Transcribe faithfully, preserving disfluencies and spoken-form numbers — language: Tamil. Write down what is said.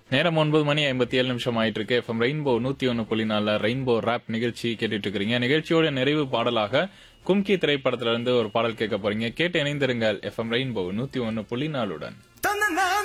நேரம் ஒன்பது மணி ஐம்பத்தி ஏழு நிமிஷம் ஆயிட்டு இருக்கு. எஃப்எம் ரெயின்போ நூத்தி ஒன்னு புள்ளி நாலுல ரெயின்போ ராப் நிகழ்ச்சி கேட்டுட்டு இருக்கிறீங்க. நிகழ்ச்சியோட நிறைவு பாடலாக கும்கி திரைப்படத்துல இருந்து ஒரு பாடல் கேட்க போறீங்க. கேட்டு இணைந்திருங்கள் எஃப்எம் ரெயின்போ நூத்தி ஒன்னு புள்ளி நாலுடன்.